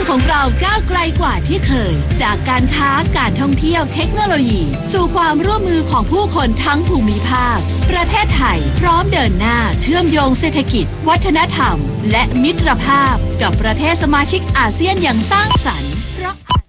ของเราก้าวไกลกว่าที่เคยจากการค้าการท่องเที่ยวเทคโนโลยีสู่ความร่วมมือของผู้คนทั้งภูมิภาคประเทศไทยพร้อมเดินหน้าเชื่อมโยงเศรษฐกิจวัฒนธรรมและมิตรภาพกับประเทศสมาชิกอาเซียนอย่างสร้างสรรค์เพราะ